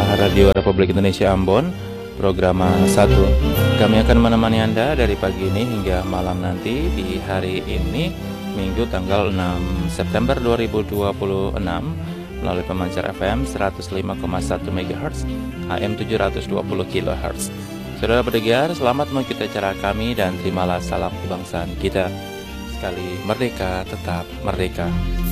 Radio Republik Indonesia Ambon, program 1. Kami akan menemani Anda dari pagi ini hingga malam nanti di hari ini, Minggu tanggal 6 September 2026, melalui pemancar FM 105,1 MHz, AM 720 kHz. Saudara pendengar, selamat mengikuti acara kami dan terimalah salam kebangsaan kita. Sekali merdeka, tetap merdeka.